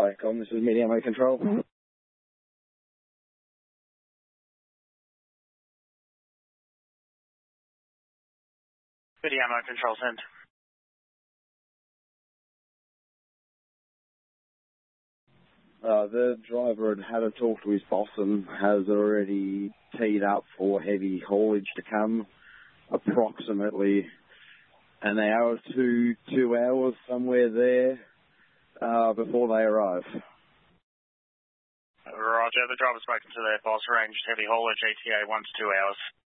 Viacom, this is Medium Control. Medium Control, send. The driver had a talk to his boss and has already teed up for heavy haulage to come, approximately an hour to 2 hours, somewhere there, before they arrive. Roger, the driver's spoken to their boss, arranged heavy haulage ETA 1 to 2 hours.